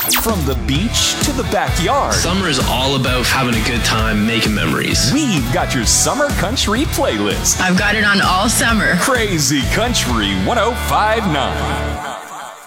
From the beach to the backyard, Summer is all about having a good time, making memories. we've got your summer country playlist. I've got it on all summer. Crazy Country 1059.